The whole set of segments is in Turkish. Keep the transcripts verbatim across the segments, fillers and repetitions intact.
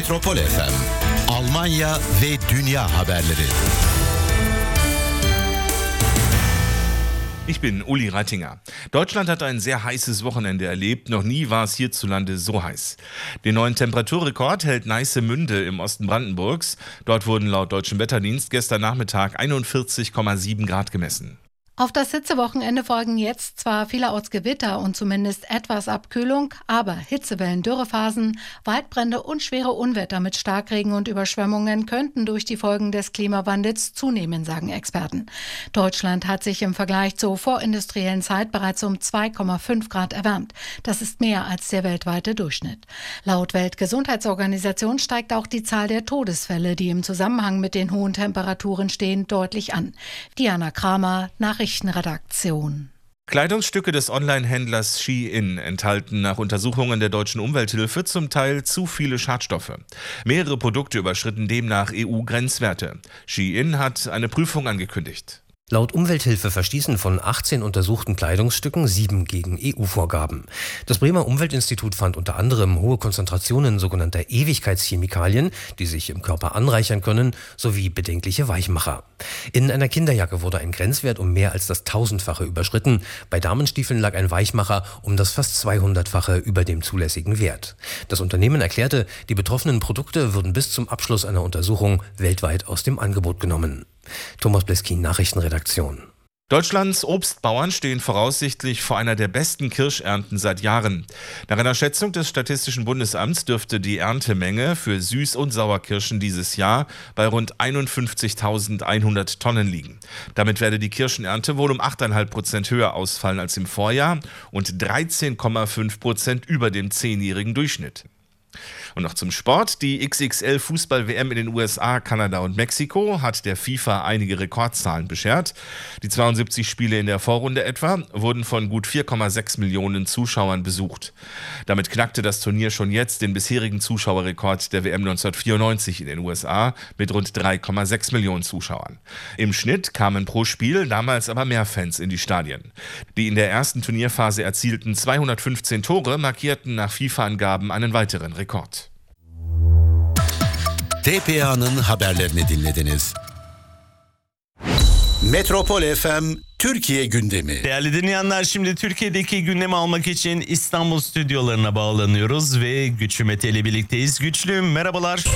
Metropol F M, Almanya ve dünya haberleri. Ich bin Uli Reitinger. Deutschland hat ein sehr heißes Wochenende erlebt. Noch nie war es hierzulande so heiß. Den neuen Temperaturrekord hält Neissemünde im Osten Brandenburgs. Dort wurden laut Deutschem Wetterdienst gestern Nachmittag einundvierzig Komma sieben Grad gemessen. Auf das Hitzewochenende folgen jetzt zwar vielerorts Gewitter und zumindest etwas Abkühlung, aber Hitzewellen, Dürrephasen, Waldbrände und schwere Unwetter mit Starkregen und Überschwemmungen könnten durch die Folgen des Klimawandels zunehmen, sagen Experten. Deutschland hat sich im Vergleich zur vorindustriellen Zeit bereits um zwei Komma fünf Grad erwärmt. Das ist mehr als der weltweite Durchschnitt. Laut Weltgesundheitsorganisation steigt auch die Zahl der Todesfälle, die im Zusammenhang mit den hohen Temperaturen stehen, deutlich an. Diana Kramer, Nachrichtenredaktion. Kleidungsstücke des Online-Händlers Shein enthalten nach Untersuchungen der deutschen Umwelthilfe zum Teil zu viele Schadstoffe. Mehrere Produkte überschritten demnach E U-Grenzwerte. Shein hat eine Prüfung angekündigt. Laut Umwelthilfe verstießen von achtzehn untersuchten Kleidungsstücken sieben gegen E U-Vorgaben. Das Bremer Umweltinstitut fand unter anderem hohe Konzentrationen sogenannter Ewigkeitschemikalien, die sich im Körper anreichern können, sowie bedenkliche Weichmacher. In einer Kinderjacke wurde ein Grenzwert um mehr als das tausendfache überschritten. Bei Damenstiefeln lag ein Weichmacher um das fast zweihundertfache über dem zulässigen Wert. Das Unternehmen erklärte, die betroffenen Produkte würden bis zum Abschluss einer Untersuchung weltweit aus dem Angebot genommen. Thomas Bleskin, Nachrichtenredaktion. Deutschlands Obstbauern stehen voraussichtlich vor einer der besten Kirschernten seit Jahren. Nach einer Schätzung des Statistischen Bundesamts dürfte die Erntemenge für Süß- und Sauerkirschen dieses Jahr bei rund einundfünfzigtausendeinhundert Tonnen liegen. Damit werde die Kirschenernte wohl um acht Komma fünf Prozent höher ausfallen als im Vorjahr und dreizehn Komma fünf Prozent über dem zehnjährigen Durchschnitt. Und noch zum Sport. Die X X L-Fußball-W M in den U S A, Kanada und Mexiko hat der FIFA einige Rekordzahlen beschert. Die zweiundsiebzig Spiele in der Vorrunde etwa wurden von gut vier Komma sechs Millionen Zuschauern besucht. Damit knackte das Turnier schon jetzt den bisherigen Zuschauerrekord der W M neunzehnhundertvierundneunzig in den U S A mit rund drei Komma sechs Millionen Zuschauern. Im Schnitt kamen pro Spiel damals aber mehr Fans in die Stadien. Die in der ersten Turnierphase erzielten zweihundertfünfzehn Tore markierten nach FIFA-Angaben einen weiteren Rekord. T P A'nın haberlerini dinlediniz. Metropol F M Türkiye gündemi. Değerli dinleyenler, şimdi Türkiye'deki gündemi almak için İstanbul stüdyolarına bağlanıyoruz ve Güçlü Mete ile birlikteyiz. Güçlü, merhabalar.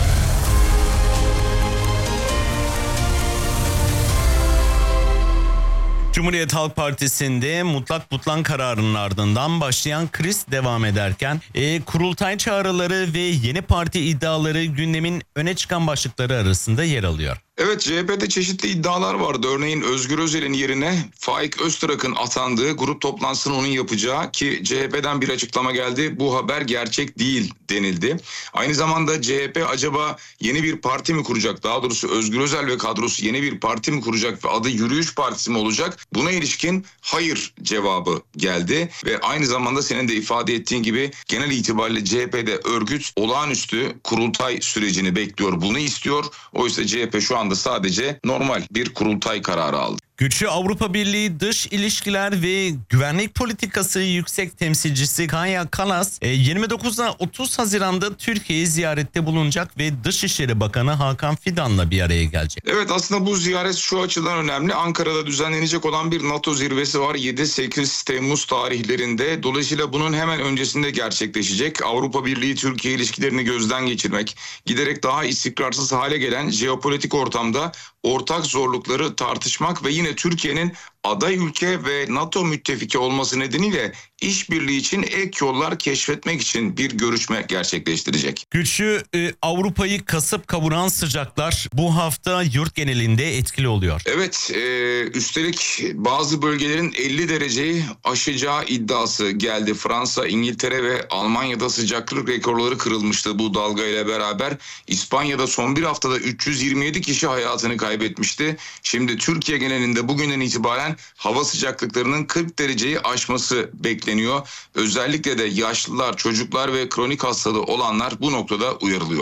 Cumhuriyet Halk Partisi'nde mutlak butlan kararının ardından başlayan kriz devam ederken e, kurultay çağrıları ve yeni parti iddiaları gündemin öne çıkan başlıkları arasında yer alıyor. Evet, C H P'de çeşitli iddialar vardı. Örneğin Özgür Özel'in yerine Faik Öztürk'ün atandığı, grup toplantısını onun yapacağı, ki C H P'den bir açıklama geldi. Bu haber gerçek değil denildi. Aynı zamanda C H P acaba yeni bir parti mi kuracak? Daha doğrusu Özgür Özel ve kadrosu yeni bir parti mi kuracak ve adı Yürüyüş Partisi mi olacak? Buna ilişkin hayır cevabı geldi ve aynı zamanda senin de ifade ettiğin gibi genel itibariyle C H P'de örgüt olağanüstü kurultay sürecini bekliyor. Bunu istiyor. Oysa C H P şu anda sadece normal bir kurultay kararı aldı. Güçlü, Avrupa Birliği Dış İlişkiler ve Güvenlik Politikası Yüksek Temsilcisi Kaja Kallas yirmi dokuzdan otuz Haziran'da Türkiye'yi ziyarette bulunacak ve Dışişleri Bakanı Hakan Fidan'la bir araya gelecek. Evet, aslında bu ziyaret şu açıdan önemli. Ankara'da düzenlenecek olan bir NATO zirvesi var yedi sekiz Temmuz tarihlerinde. Dolayısıyla bunun hemen öncesinde gerçekleşecek. Avrupa Birliği Türkiye ilişkilerini gözden geçirmek, giderek daha istikrarsız hale gelen jeopolitik ortamda ortak zorlukları tartışmak ve yine Türkiye'nin aday ülke ve NATO müttefiki olması nedeniyle işbirliği için ek yollar keşfetmek için bir görüşme gerçekleştirecek. Güçlü, e, Avrupa'yı kasıp kavuran sıcaklar bu hafta yurt genelinde etkili oluyor. Evet, e, üstelik bazı bölgelerin elli dereceyi aşacağı iddiası geldi. Fransa, İngiltere ve Almanya'da sıcaklık rekorları kırılmıştı bu dalga ile beraber. İspanya'da son bir haftada üç yüz yirmi yedi kişi hayatını kaybetmişti. Şimdi Türkiye genelinde bugünden itibaren hava sıcaklıklarının kırk dereceyi aşması bekleniyor. Özellikle de yaşlılar, çocuklar ve kronik hastalığı olanlar bu noktada uyarılıyor.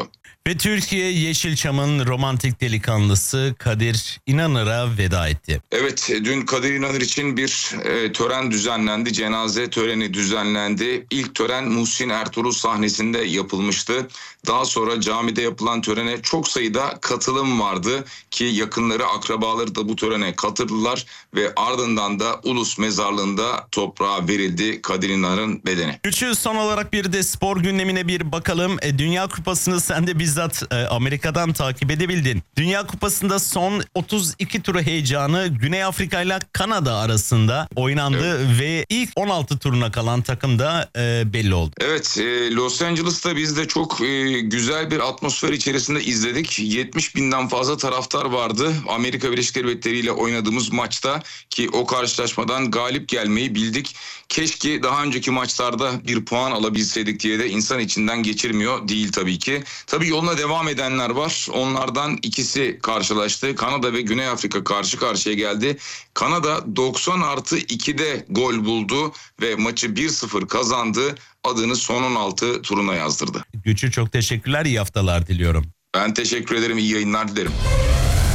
Ve Türkiye Yeşilçam'ın romantik delikanlısı Kadir İnanır'a veda etti. Evet, dün Kadir İnanır için bir e, tören düzenlendi. Cenaze töreni düzenlendi. İlk tören Muhsin Ertuğrul sahnesinde yapılmıştı. Daha sonra camide yapılan törene çok sayıda katılım vardı ki yakınları, akrabaları da bu törene katıldılar ve ardından da Ulus Mezarlığı'nda toprağa verildi Kadir İnanır'ın bedeni. Güçlü, son olarak bir de spor gündemine bir bakalım. E, Dünya Kupası'nı sen de bizzat e, Amerika'dan takip edebildin. Dünya Kupası'nda son otuz iki turu heyecanı Güney Afrika ile Kanada arasında oynandı, evet. Ve ilk on altı turuna kalan takım da e, belli oldu. Evet, e, Los Angeles'ta biz de çok e, güzel bir atmosfer içerisinde izledik. yetmiş binden fazla taraftar vardı. Amerika Birleşik Devletleri ile oynadığımız maçta ki o karşılaşmadan galip gelmeyi bildik. Keşke daha önceki maçlarda bir puan alabilseydik diye de insan içinden geçirmiyor değil tabii ki. Tabii yoluna devam edenler var. Onlardan ikisi karşılaştı. Kanada ve Güney Afrika karşı karşıya geldi. Kanada doksan artı ikide gol buldu ve maçı bir sıfır kazandı. Adını son on altı turuna yazdırdı. Güçlü, çok teşekkürler. İyi haftalar diliyorum. Ben teşekkür ederim. İyi yayınlar dilerim.